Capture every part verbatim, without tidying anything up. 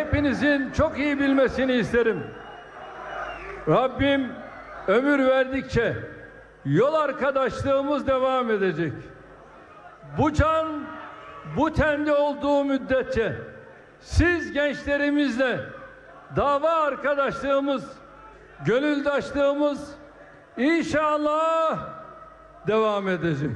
hepinizin çok iyi bilmesini isterim. Rabbim ömür verdikçe yol arkadaşlığımız devam edecek. Bu can bu tende olduğu müddetçe siz gençlerimizle dava arkadaşlığımız, gönüldaşlığımız inşallah devam edecek.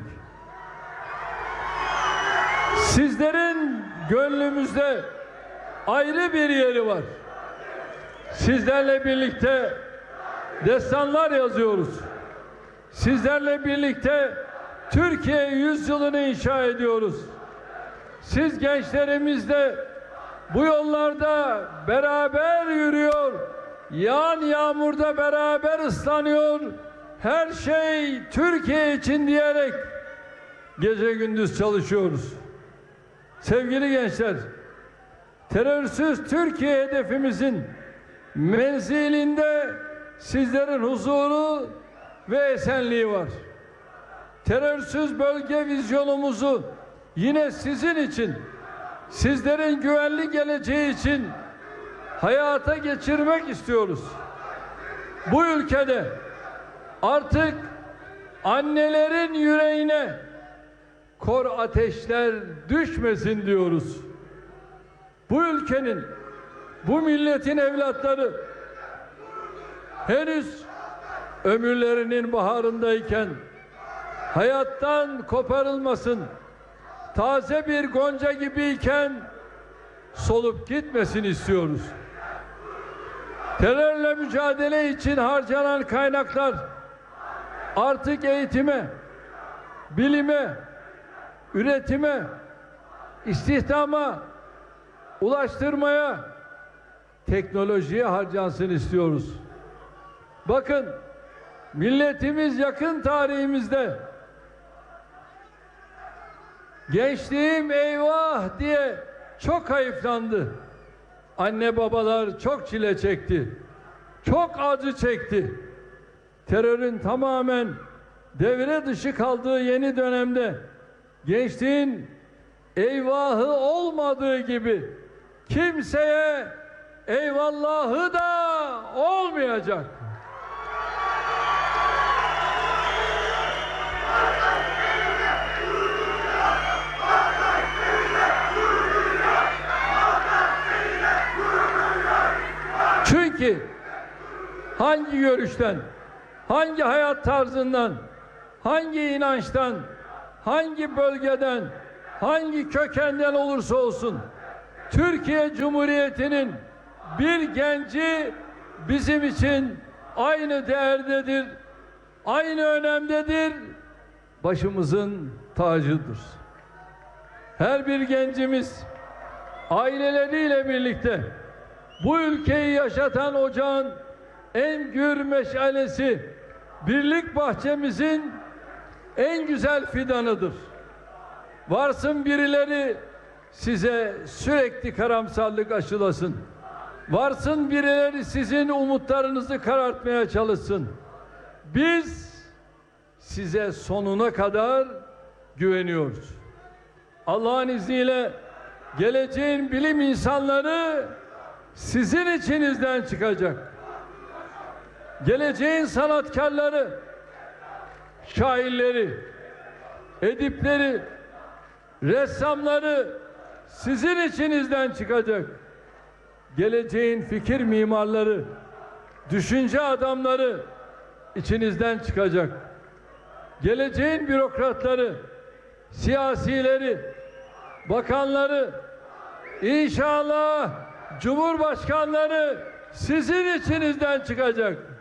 Sizlerin gönlümüzde ayrı bir yeri var. Sizlerle birlikte destanlar yazıyoruz. Sizlerle birlikte Türkiye yüzyılını inşa ediyoruz. Siz gençlerimizle bu yollarda beraber yürüyor, yağan yağmurda beraber ıslanıyor, her şey Türkiye için diyerek gece gündüz çalışıyoruz. Sevgili gençler, terörsüz Türkiye hedefimizin menzilinde sizlerin huzuru ve esenliği var. Terörsüz bölge vizyonumuzu yine sizin için, sizlerin güvenli geleceği için hayata geçirmek istiyoruz. Bu ülkede artık annelerin yüreğine kor ateşler düşmesin diyoruz. Bu ülkenin, bu milletin evlatları henüz ömürlerinin baharındayken hayattan koparılmasın, taze bir gonca gibiyken solup gitmesin istiyoruz. Terörle mücadele için harcanan kaynaklar artık eğitime, bilime, üretime, istihdama, ulaştırmaya, teknolojiye harcansın istiyoruz. Bakın, milletimiz yakın tarihimizde gençliğim eyvah diye çok hayıflandı. Anne babalar çok çile çekti. Çok acı çekti. Terörün tamamen devre dışı kaldığı yeni dönemde gençliğin eyvahı olmadığı gibi kimseye eyvallahı da olmayacak. Çünkü hangi görüşten, hangi hayat tarzından, hangi inançtan, hangi bölgeden, hangi kökenden olursa olsun Türkiye Cumhuriyeti'nin bir genci bizim için aynı değerdedir, aynı önemdedir, başımızın tacıdır. Her bir gencimiz aileleriyle birlikte bu ülkeyi yaşatan ocağın en gür meşalesi, birlik bahçemizin en güzel fidanıdır. Varsın birileri size sürekli karamsarlık aşılasın. Varsın birileri sizin umutlarınızı karartmaya çalışsın. Biz size sonuna kadar güveniyoruz. Allah'ın izniyle geleceğin bilim insanları sizin içinizden çıkacak. Geleceğin sanatkarları, şairleri, edipleri, ressamları sizin içinizden çıkacak. Geleceğin fikir mimarları, düşünce adamları içinizden çıkacak. Geleceğin bürokratları, siyasileri, bakanları, inşallah Cumhurbaşkanları sizin içinizden çıkacak.